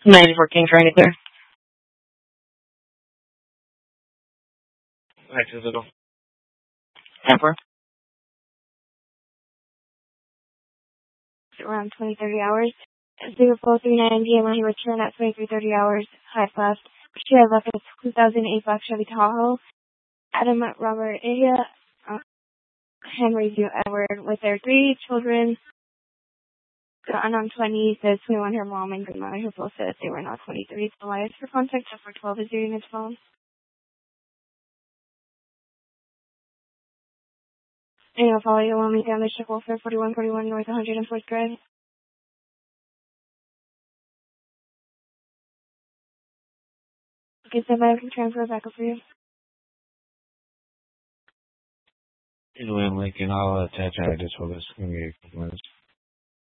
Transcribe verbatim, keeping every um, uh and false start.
ninety-four King trying to clear. Back to the middle. Emperor. Around twenty, thirty hours. zero four three nine P M when he returned at twenty-three, thirty hours. High left. She had left a two thousand eight Black Chevy Tahoe. Adam Robert Aya, uh, Henry Zio Edward with their three children. The unknown twenty says twenty-one, her mom and grandmother, who both said they were not twenty-three. The liars for contact for twelve is your unit's phone. And you'll follow your woman down the strip welfare forty-one forty-one North one hundred fourth Drive. Okay, stand by. I can transfer back up for you. Anyway, I'm like, and I'll attach our just for this. Give me a couple minutes.